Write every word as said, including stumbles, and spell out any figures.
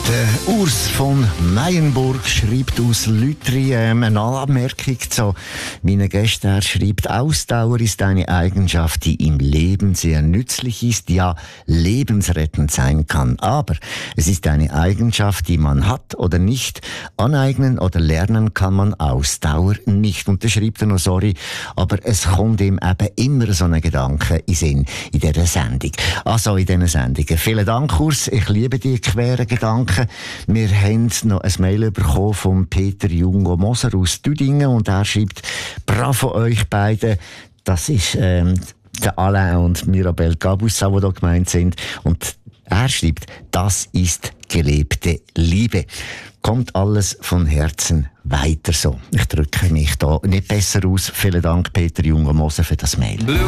Der Urs von Meyenburg schreibt aus Lütri ähm, eine Anmerkung zu meinen Gästen. Er schreibt, Ausdauer ist eine Eigenschaft, die im Leben sehr nützlich ist, ja lebensrettend sein kann. Aber es ist eine Eigenschaft, die man hat oder nicht. Aneignen oder lernen kann man Ausdauer nicht. Und da schreibt er noch, sorry, aber es kommt ihm eben immer so ein Gedanke in Sinn in dieser Sendung. Also in diesen Sendungen. Vielen Dank, Urs. Ich liebe die queren Gedanken. Wir haben noch ein Mail bekommen von Peter Jungo Moser aus Düdingen und er schreibt, bravo euch beide. Das ist ähm, der Alain und Mirabel Gabussa, die da gemeint sind. Und er schreibt, das ist gelebte Liebe. Kommt alles von Herzen weiter so. Ich drücke mich da nicht besser aus. Vielen Dank, Peter Jungo Moser, für das Mail.